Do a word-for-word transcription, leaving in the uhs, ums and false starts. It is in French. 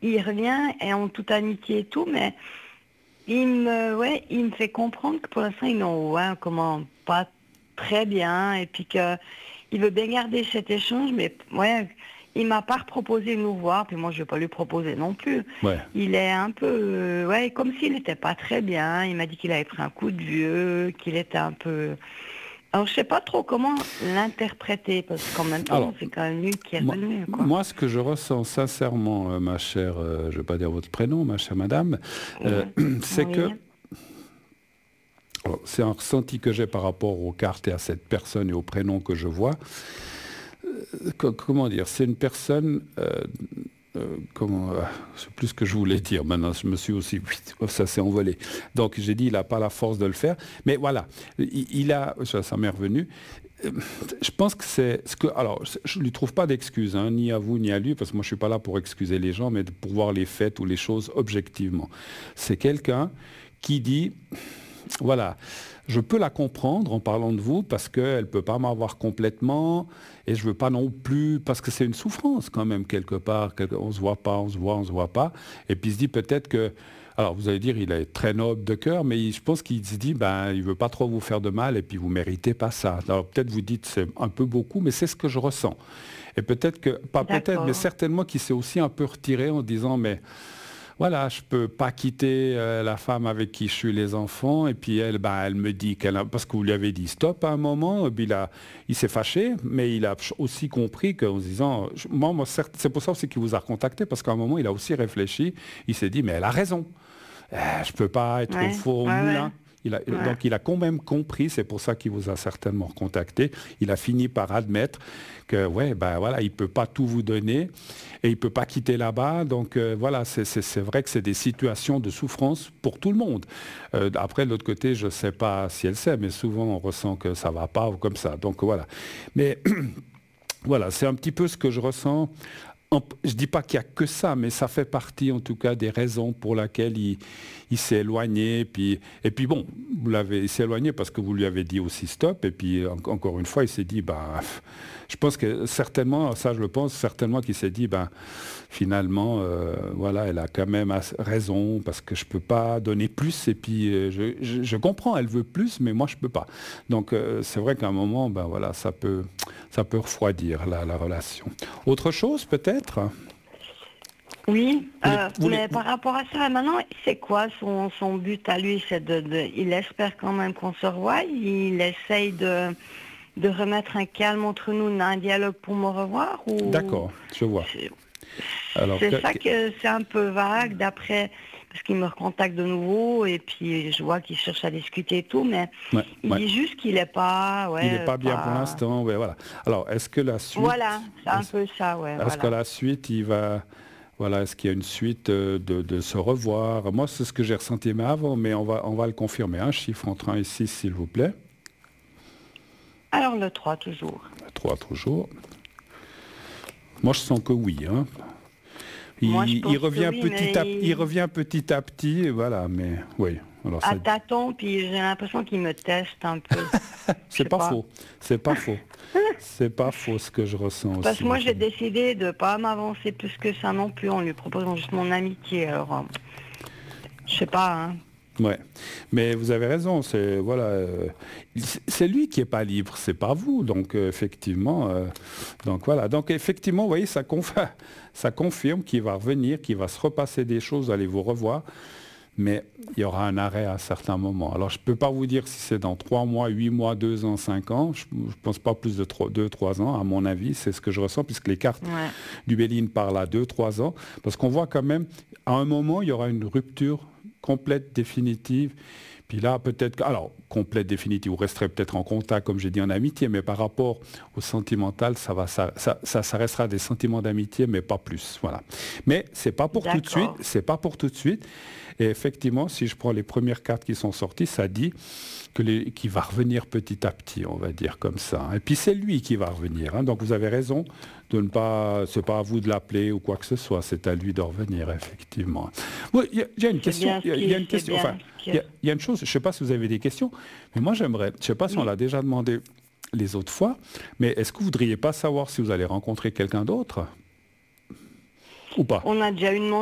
il revient et en toute amitié et tout, mais il me, ouais, il me fait comprendre que pour l'instant, ils n'ont ouais, comment, pas très bien, et puis que il veut bien garder cet échange, mais ouais, il m'a pas proposé de nous voir, puis moi je vais pas lui proposer non plus. Ouais. Il est un peu, euh, ouais, comme s'il n'était pas très bien. Il m'a dit qu'il avait pris un coup de vieux, qu'il était un peu. Alors je sais pas trop comment l'interpréter, parce qu'en même temps, Alors, c'est quand même lui qui est moi, revenu, quoi. moi, ce que je ressens sincèrement, euh, ma chère, euh, je ne vais pas dire votre prénom, ma chère madame, euh, c'est que Oui. alors, c'est un ressenti que j'ai par rapport aux cartes et à cette personne et au prénom que je vois. Euh, co- comment dire, c'est une personne, euh, euh, comment, euh, c'est plus ce que je voulais dire. Maintenant, je me suis aussi, ça s'est envolé. Donc, j'ai dit, il n'a pas la force de le faire. Mais voilà, il, il a, ça, ça m'est revenu. Euh, Je pense que c'est ce que, alors, je ne lui trouve pas d'excuses, hein, ni à vous ni à lui, parce que moi, je suis pas là pour excuser les gens, mais pour voir les faits ou les choses objectivement. C'est quelqu'un qui dit voilà, je peux la comprendre en parlant de vous parce qu'elle ne peut pas m'avoir complètement et je ne veux pas non plus, parce que c'est une souffrance quand même quelque part, quelque- on ne se voit pas, on se voit, on ne se voit pas. Et puis il se dit peut-être que, alors vous allez dire il est très noble de cœur, mais il- je pense qu'il se dit, ben, il ne veut pas trop vous faire de mal et puis vous ne méritez pas ça. Alors peut-être vous dites c'est un peu beaucoup, mais c'est ce que je ressens. Et peut-être que, pas peut-être, mais D'accord. certainement qu'il s'est aussi un peu retiré en disant, mais voilà, je peux pas quitter euh, la femme avec qui je suis les enfants et puis elle, bah, elle me dit qu'elle a, parce que vous lui avez dit stop à un moment, et puis il a, il s'est fâché, mais il a aussi compris qu'en se disant, je- moi, moi, certes, c'est pour ça aussi qu'il vous a recontacté parce qu'à un moment il a aussi réfléchi, il s'est dit mais elle a raison. Euh, je ne peux pas être au Ouais, four au ouais, ouais, moulin. Il a- ouais. donc il a quand même compris, c'est pour ça qu'il vous a certainement contacté. Il a fini par admettre que ouais, ben voilà, il peut pas tout vous donner et il peut pas quitter là-bas. Donc euh, voilà, c'est c'est- c'est vrai que c'est des situations de souffrance pour tout le monde. Euh, après de l'autre côté, je sais pas si elle sait, mais souvent on ressent que ça va pas ou comme ça. Donc voilà. Mais voilà, c'est un petit peu ce que je ressens. En- Je ne dis pas qu'il n'y a que ça, mais ça fait partie en tout cas des raisons pour lesquelles il, il s'est éloigné. Puis, et puis bon, vous l'avez, il s'est éloigné parce que vous lui avez dit aussi stop. Et puis en- encore une fois, il s'est dit, ben, je pense que certainement, ça je le pense, certainement qu'il s'est dit, ben, finalement, euh, voilà, elle a quand même as- raison parce que je ne peux pas donner plus. Et puis euh, je, je- je comprends, elle veut plus, mais moi je ne peux pas. Donc euh, c'est vrai qu'à un moment, ben voilà, ça peut, ça peut refroidir la, la relation. Autre chose peut-être? Oui, Vous voulez- euh, vous voulez- mais par rapport à ça, maintenant, c'est quoi son, son but à lui? C'est de, de- il espère quand même qu'on se revoie, il essaye de, de remettre un calme entre nous, un dialogue pour me revoir, ou D'accord, je vois. c'est Alors, c'est que- ça que- que c'est un peu vague d'après, parce qu'il me recontacte de nouveau, et puis je vois qu'il cherche à discuter et tout, mais ouais, il ouais. dit juste qu'il est pas, Il n'est ouais, pas bien pour pas... l'instant. Ouais, voilà. Alors, est-ce que la suite, Voilà, c'est un est-ce, peu ça, ouais, est-ce qu'à voilà. la suite, il va, voilà, est-ce qu'il y a une suite euh, de, de se revoir? Moi, c'est ce que j'ai ressenti mais avant, mais on va, on va le confirmer. Un chiffre entre un et six, s'il vous plaît. Alors le trois toujours. Trois toujours. Moi, je sens que oui, hein. Moi je Il, il pense que revient oui, petit à, il mais... revient petit à petit, et voilà, mais oui. Alors à ça, tâtons, puis j'ai l'impression qu'il me teste un peu. Je c'est sais pas pas. faux. C'est pas faux. C'est pas faux ce que je ressens Parce que aussi. moi, j'ai décidé de pas m'avancer plus que ça non plus en lui proposant juste mon amitié. Alors, euh, je sais pas, hein. Ouais, mais vous avez raison. C'est voilà, euh, c'est lui qui est pas libre, c'est pas vous. Donc euh, effectivement, euh, donc voilà. Donc effectivement, vous voyez, ça, conf- ça confirme qu'il va revenir, qu'il va se repasser des choses, allez vous revoir. Mais il y aura un arrêt à un certain moment. Alors, je ne peux pas vous dire si c'est dans trois mois, huit mois, deux ans, cinq ans. Je ne pense pas plus de deux, trois ans, à mon avis. C'est ce que je ressens, puisque les cartes Ouais. du Béline parlent à deux, trois ans. Parce qu'on voit quand même, à un moment, il y aura une rupture complète, définitive. Puis là, peut-être, alors, complète, définitive, vous resterez peut-être en contact, comme j'ai dit, en amitié, mais par rapport au sentimental, ça, va, ça, ça, ça, ça restera des sentiments d'amitié, mais pas plus. Voilà. Mais c'est pas pour tout de suite, D'accord. c'est pas pour tout de suite. Et effectivement, si je prends les premières cartes qui sont sorties, ça dit que les, qu'il va revenir petit à petit, on va dire comme ça. Et puis c'est lui qui va revenir. Hein. Donc vous avez raison de ne pas, c'est pas à vous de l'appeler ou quoi que ce soit, c'est à lui de revenir, effectivement. Oui, il y, a- il y a une C'est question, bien il y, ce a- il y a qui... une C'est question, enfin, bien ce qui... il y, a- il y a une chose, je ne sais pas si vous avez des questions, mais moi j'aimerais, je ne sais pas si on Oui. l'a déjà demandé les autres fois, mais est-ce que vous ne voudriez pas savoir si vous allez rencontrer quelqu'un d'autre ou pas? On a déjà une